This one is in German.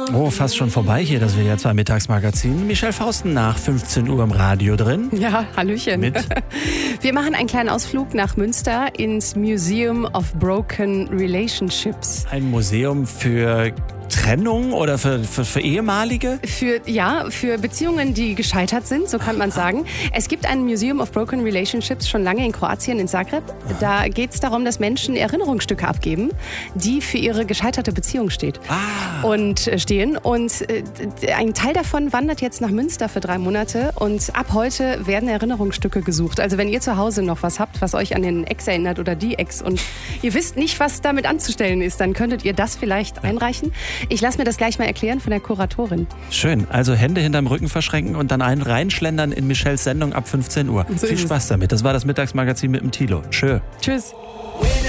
Oh, fast schon vorbei hier, das WDR 2 Mittagsmagazin. Michelle Fausten nach 15 Uhr im Radio drin. Ja, hallöchen. Mit? Wir machen einen kleinen Ausflug nach Münster ins Museum of Broken Relationships. Ein Museum für Trennung oder für Ehemalige? Für Beziehungen, die gescheitert sind, so kann man sagen. Es gibt ein Museum of Broken Relationships schon lange in Kroatien, in Zagreb. Da geht es darum, dass Menschen Erinnerungsstücke abgeben, die für ihre gescheiterte Beziehung stehen. Und ein Teil davon wandert jetzt nach Münster für 3 Monate und ab heute werden Erinnerungsstücke gesucht. Also wenn ihr zu Hause noch was habt, was euch an den Ex erinnert oder die Ex und ihr wisst nicht, was damit anzustellen ist, dann könntet ihr das vielleicht einreichen. Ich lasse mir das gleich mal erklären von der Kuratorin. Schön. Also Hände hinterm Rücken verschränken und dann reinschlendern in Michelles Sendung ab 15 Uhr. So Viel Spaß damit. Das war das Mittagsmagazin mit dem Thilo. Tschö. Tschüss.